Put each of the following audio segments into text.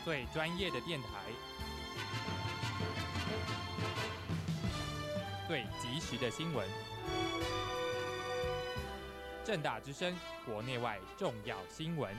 最专业的电台，最及时的新闻。政大之声，国内外重要新闻。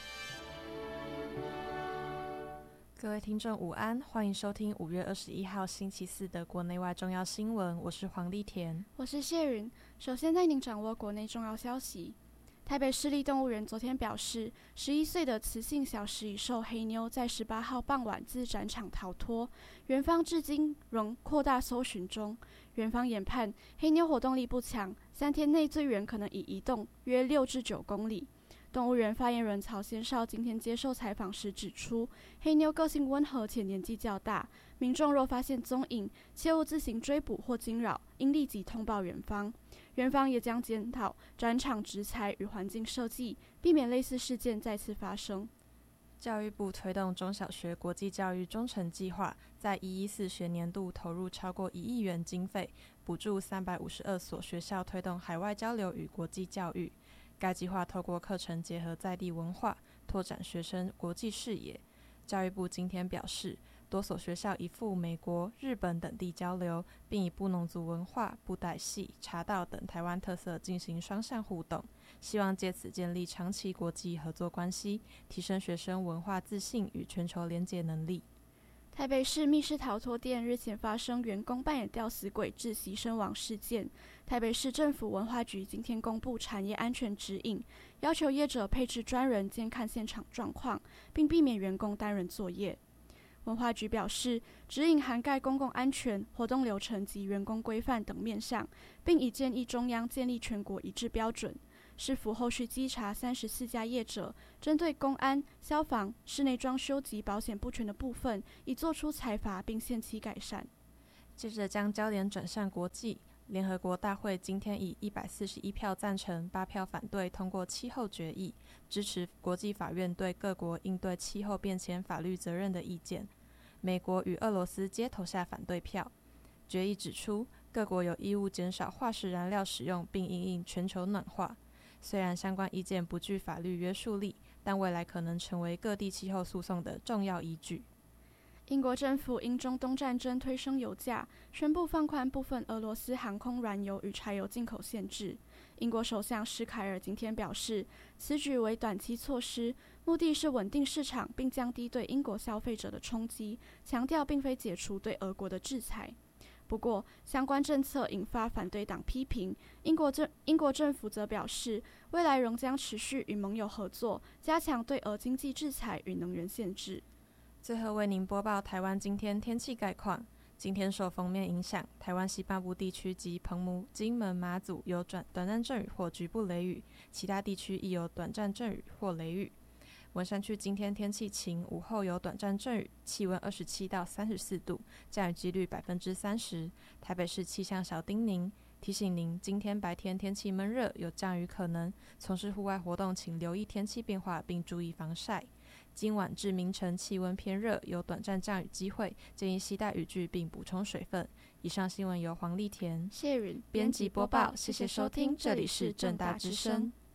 各位听众午安，欢迎收听5月21号星期四的国内外重要新闻，我是黄丽田， 我是谢云。首先带您掌握国内重要消息。台北市立动物园昨天表示，11岁的雌性小食蚁兽黑妞在18号傍晚自展场逃脱，园方至今仍扩大搜寻中。园方研判黑妞活动力不强，3天内最远可能已移动约6至9公里。动物园发言人曹先绍今天接受采访时指出，黑妞个性温和且年纪较大，民众若发现踪影，切勿自行追捕或惊扰，应立即通报园方。园方也将检讨展场植材与环境设计，避免类似事件再次发生。 教育部推动中小学国际教育忠诚计划，在114学年度投入超过1亿元经费，补助352所学校推动海外交流与国际教育。该计划透过课程结合在地文化，拓展学生国际视野。教育部今天表示，多所学校已赴美国、日本等地交流，并以布农族文化、布袋戏、茶道等台湾特色进行双向互动，希望借此建立长期国际合作关系，提升学生文化自信与全球连结能力。 台北市密室逃脱店日前发生员工扮演吊死鬼窒息身亡事件，台北市政府文化局今天公布产业安全指引，要求业者配置专人监看现场状况，并避免员工单人作业。文化局表示，指引涵盖公共安全、活动流程及员工规范等面向，并已建议中央建立全国一致标准。市府后续稽查34家业者，针对公安、消防、室内装修及保险不全的部分，已作出裁罚并限期改善。 接着将焦点转向国际，联合国大会今天以141票赞成、8票反对通过气候决议，支持国际法院对各国应对气候变迁法律责任的意见。美国与俄罗斯皆投下反对票。决议指出，各国有义务减少化石燃料使用，并因应全球暖化。虽然相关意见不具法律约束力，但未来可能成为各地气候诉讼的重要依据。 英国政府因中东战争推升油价，宣布放宽部分俄罗斯航空燃油与柴油进口限制。英国首相施凯尔今天表示，此举为短期措施，目的是稳定市场并降低对英国消费者的冲击，强调并非解除对俄国的制裁。不过，相关政策引发反对党批评，英国政府则表示，未来仍将持续与盟友合作，加强对俄经济制裁与能源限制。 最后为您播报台湾今天天气概况。今天受锋面影响，台湾西半部地区及澎湖、金门、马祖有短暂阵雨或局部雷雨，其他地区亦有短暂阵雨或雷雨。文山区今天天气晴，午后有短暂阵雨，气温27到34度，降雨几率30%。台北市气象小叮咛，提醒您今天白天天气闷热，有降雨可能，从事户外活动请留意天气变化并注意防晒。今晚至明晨气温偏热，有短暂降雨机会，建议携带雨具并补充水分。以上新闻由黄丽田、 谢云编辑播报，谢谢收听，这里是政大之声。